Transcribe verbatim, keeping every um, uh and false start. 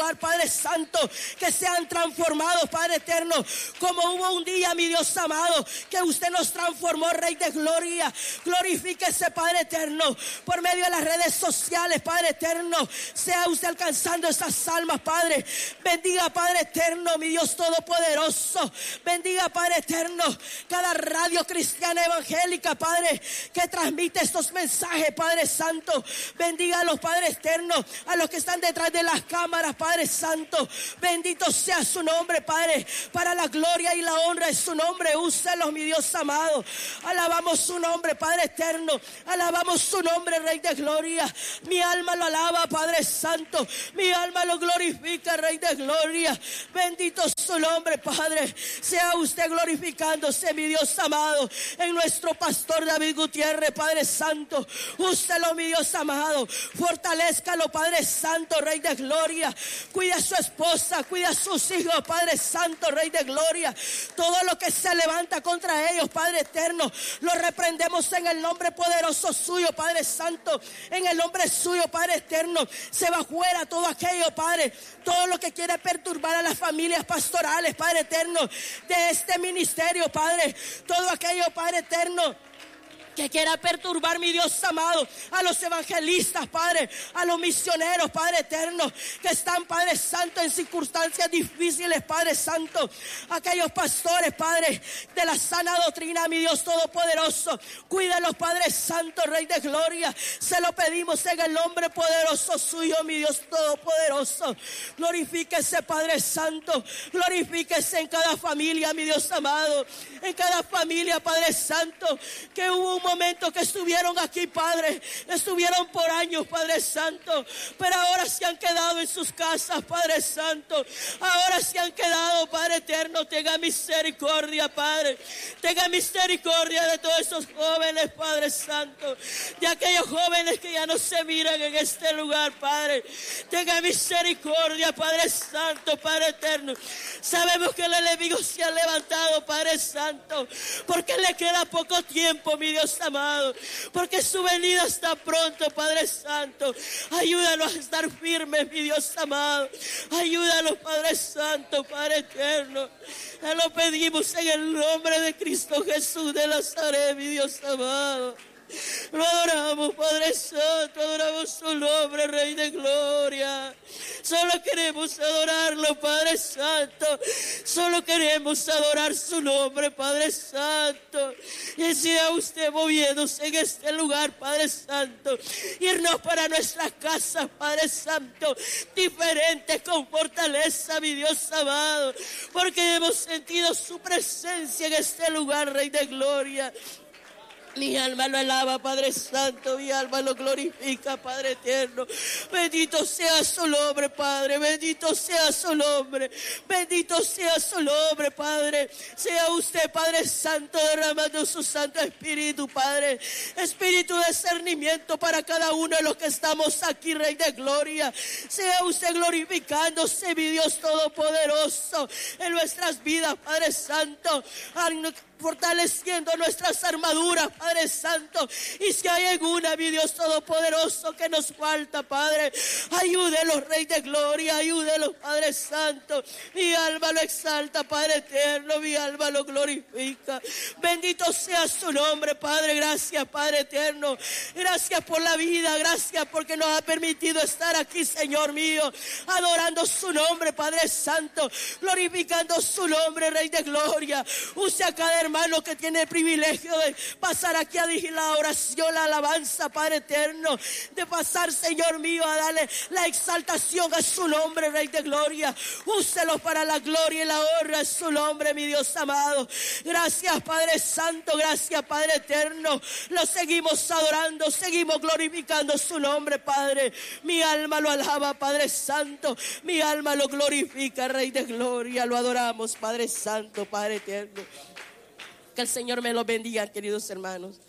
lugar, Padre Santo, que sean transformados, Padre eterno, como hubo un día, mi Dios amado, que usted nos transformó, Rey de Gloria. Glorifíquese, Padre eterno, por medio de las redes sociales, Padre eterno, sea usted alcanzando esas almas, Padre. Bendiga, Padre eterno, mi Dios todopoderoso. Bendiga, Padre eterno, cada radio cristiana evangélica, Padre, que transmite estos mensajes, Padre Santo. Bendiga a los Padres eternos, a los que están detrás de las cámaras, Padre Santo. Bendito sea su nombre, Padre, para la gloria y la honra de su nombre. Úselos, mi Dios amado. Alabamos su nombre, Padre eterno. Alabamos su nombre, Rey de Gloria. Mi alma lo alaba, Padre Santo. Mi alma lo glorifica, Rey de Gloria. Bendito su nombre, Padre. Sea usted glorificándose, mi Dios amado, en nuestro pastor David Gutiérrez, Padre Santo. Úselo, mi Dios amado. Fortalézcalo, Padre Santo, Rey de Gloria. Cuida a su esposa, cuida a sus hijos, Padre Santo, Rey de Gloria. Todo lo que se levanta contra ellos, Padre eterno, lo reprendemos en el nombre poderoso suyo, Padre Santo. En el nombre suyo, Padre eterno, se va fuera todo aquello, Padre, todo lo que quiere perturbar a las familias pastorales, Padre eterno, de este ministerio, Padre. Todo aquello, Padre eterno, que quiera perturbar, mi Dios amado, a los evangelistas, Padre, a los misioneros, Padre eterno, que están, Padre Santo, en circunstancias difíciles, Padre Santo. Aquellos pastores, Padre, de la sana doctrina, mi Dios todopoderoso, cuídalos, Padre Santo, Rey de Gloria. Se lo pedimos en el nombre poderoso suyo, mi Dios todopoderoso. Glorifíquese, Padre Santo, glorifíquese en cada familia, mi Dios amado, en cada familia, Padre Santo, que hubo un momento que estuvieron aquí, Padre, estuvieron por años, Padre Santo, pero ahora se han quedado en sus casas, Padre Santo. Ahora se han quedado, Padre eterno. Tenga misericordia, Padre. Tenga misericordia de todos esos jóvenes, Padre Santo, de aquellos jóvenes que ya no se miran en este lugar, Padre. Tenga misericordia, Padre Santo, Padre eterno. Sabemos que el enemigo se ha levantado, Padre Santo, porque le queda poco tiempo, mi Dios amado, porque su venida está pronto, Padre Santo. Ayúdanos a estar firmes, mi Dios amado. Ayúdanos, Padre Santo, Padre eterno. Ya lo pedimos en el nombre de Cristo Jesús de Nazaret, mi Dios amado. Lo adoramos, Padre Santo, adoramos su nombre, Rey de Gloria. Solo queremos adorarlo, Padre Santo. Solo queremos adorar su nombre, Padre Santo. Y sea usted moviéndose en este lugar, Padre Santo. Irnos para nuestras casas, Padre Santo, diferentes, con fortaleza, mi Dios amado, porque hemos sentido su presencia en este lugar, Rey de Gloria. Mi alma lo alaba, Padre Santo, mi alma lo glorifica, Padre eterno. Bendito sea su nombre, Padre, bendito sea su nombre, bendito sea su nombre, Padre. Sea usted, Padre Santo, derramando su Santo Espíritu, Padre. Espíritu de discernimiento para cada uno de los que estamos aquí, Rey de Gloria. Sea usted glorificándose, mi Dios Todopoderoso, en nuestras vidas, Padre Santo, fortaleciendo nuestras armaduras, Padre Santo. Y si hay alguna, mi Dios Todopoderoso, que nos falta, Padre, ayúdelos, Rey de Gloria, ayúdelos, Padre Santo. Mi alma lo exalta, Padre eterno, mi alma lo glorifica. Bendito sea su nombre, Padre. Gracias, Padre eterno. Gracias por la vida, gracias porque nos ha permitido estar aquí, Señor mío, adorando su nombre, Padre Santo, glorificando su nombre, Rey de Gloria. Use a cada hermano que tiene el privilegio de pasar aquí a dirigir la oración, la alabanza, Padre eterno, de pasar, Señor mío, a darle la exaltación a su nombre, Rey de Gloria. Úselo para la gloria y la honra de su nombre, mi Dios amado. Gracias, Padre Santo, gracias, Padre eterno. Lo seguimos adorando, seguimos glorificando su nombre, Padre. Mi alma lo alaba, Padre Santo, mi alma lo glorifica, Rey de Gloria. Lo adoramos, Padre Santo, Padre eterno. Que el Señor me los bendiga, queridos hermanos.